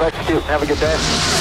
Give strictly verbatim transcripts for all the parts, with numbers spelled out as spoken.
execute. Have a good day.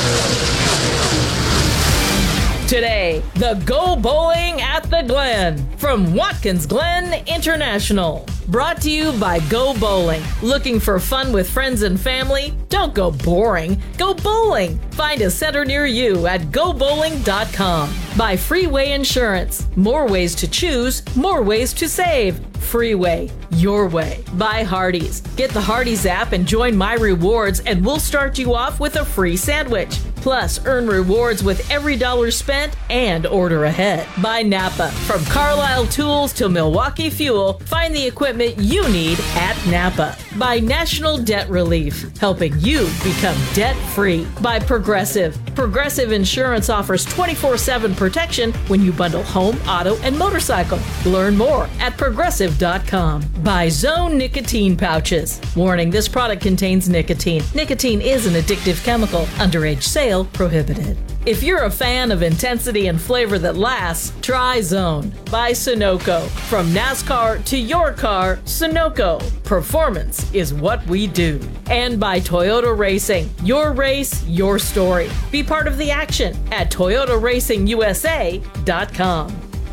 Today, the Go Bowling at the Glen from Watkins Glen International. Brought to you by Go Bowling. Looking for fun with friends and family? Don't go boring. Go bowling. Find a center near you at go bowling dot com. By Freeway Insurance. More ways to choose, more ways to save. Freeway, your way. By Hardee's. Get the Hardee's app and join My Rewards, and we'll start you off with a free sandwich. Plus, earn rewards with every dollar spent and order ahead. By Napa. From Carlisle Tools to Milwaukee Fuel, find the equipment you need at Napa. By National Debt Relief, helping you become debt-free. By Progressive. Progressive Insurance offers twenty-four seven protection when you bundle home, auto, and motorcycle. Learn more at progressive dot com. By Zone Nicotine Pouches. Warning, this product contains nicotine. Nicotine is an addictive chemical. Underage sale prohibited. If you're a fan of intensity and flavor that lasts, try Zone. By Sunoco. From NASCAR to your car, Sunoco. Performance is what we do. And by Toyota Racing. Your race, your story. Be part of the action at toyota racing u s a dot com.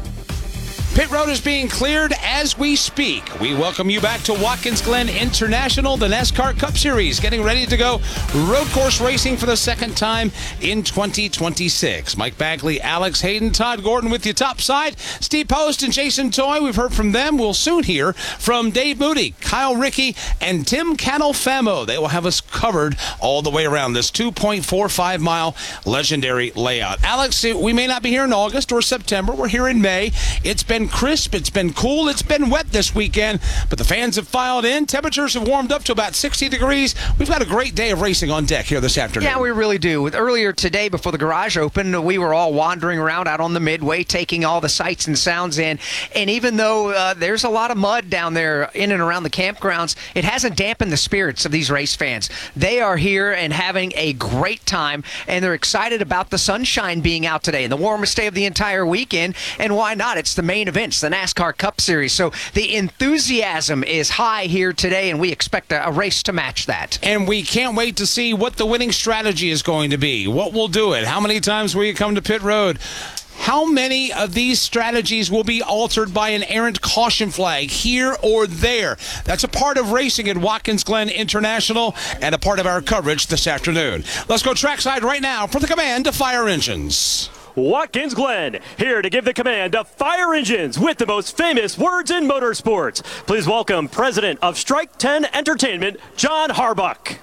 Pit road is being cleared as we speak. We welcome you back to Watkins Glen International, the NASCAR Cup Series, getting ready to go road course racing for the second time in twenty twenty-six. Mike Bagley, Alex Hayden, Todd Gordon with you topside. Steve Post and Jason Toy, we've heard from them. We'll soon hear from Dave Moody, Kyle Rickey, and Tim Canalfamo. They will have us covered all the way around this two point four five mile legendary layout. Alex, we may not be here in August or September. We're here in May. It's been crisp, it's been cool, it's been wet this weekend, but the fans have filed in. Temperatures have warmed up to about sixty degrees. We've got a great day of racing on deck here this afternoon. Yeah, we really do. Earlier today, before the garage opened, we were all wandering around out on the midway, taking all the sights and sounds in. And even though uh, there's a lot of mud down there in and around the campgrounds, it hasn't dampened the spirits of these race fans. They are here and having a great time, and they're excited about the sunshine being out today and the warmest day of the entire weekend. And why not? It's the main events, the NASCAR Cup Series. So the enthusiasm is high here today, and we expect a, a race to match that. And we can't wait to see what the winning strategy is going to be. What will do it? How many times will you come to pit road? How many of these strategies will be altered by an errant caution flag here or there? That's a part of racing at Watkins Glen International and a part of our coverage this afternoon. Let's go trackside right now for the command of Fire Engines. Watkins Glen, here to give the command to Fire Engines with the most famous words in motorsports. Please welcome President of Strike ten Entertainment, John Harbuck.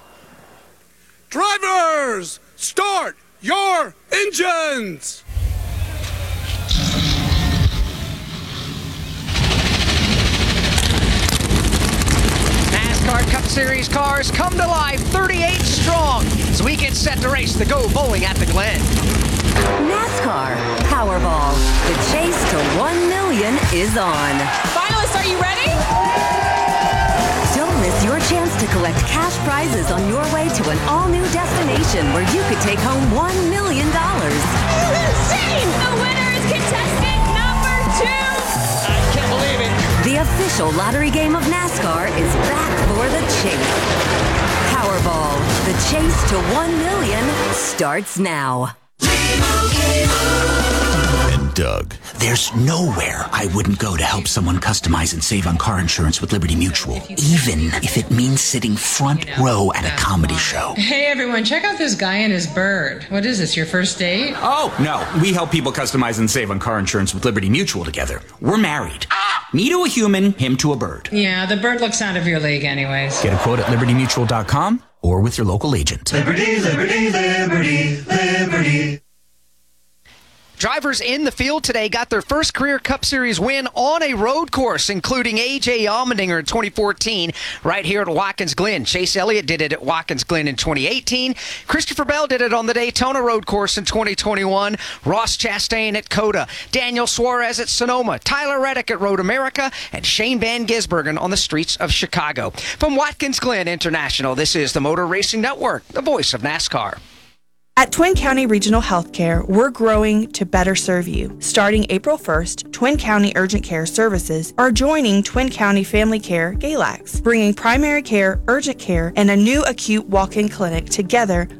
Drivers, start your engines! NASCAR Cup Series cars come to life, thirty-eight strong, as we get set to race the Go Bowling at the Glen. NASCAR Powerball. The chase to one million is on. Finalists, are you ready? Don't miss your chance to collect cash prizes on your way to an all-new destination where you could take home one million dollars. Insane! The winner is contestant number two! I can't believe it. The official lottery game of NASCAR is back for the chase. Powerball. The chase to one million starts now. And Doug. There's nowhere I wouldn't go to help someone customize and save on car insurance with Liberty Mutual, even if it means sitting front row at a comedy show. Hey everyone, check out this guy and his bird. What is this, your first date? Oh, no. We help people customize and save on car insurance with Liberty Mutual together. We're married. Me to a human, him to a bird. Yeah, the bird looks out of your league anyways. Get a quote at liberty mutual dot com or with your local agent. Liberty, liberty, liberty, liberty. Drivers in the field today got their first career Cup Series win on a road course, including A J Allmendinger in twenty fourteen right here at Watkins Glen. Chase Elliott did it at Watkins Glen in twenty eighteen. Christopher Bell did it on the Daytona road course in twenty twenty-one. Ross Chastain at COTA. Daniel Suarez at Sonoma. Tyler Reddick at Road America. And Shane Van Gisbergen on the streets of Chicago. From Watkins Glen International, this is the Motor Racing Network, the voice of NASCAR. At Twin County Regional Healthcare, we're growing to better serve you. Starting April first, Twin County Urgent Care Services are joining Twin County Family Care Galax, bringing primary care, urgent care, and a new acute walk-in clinic together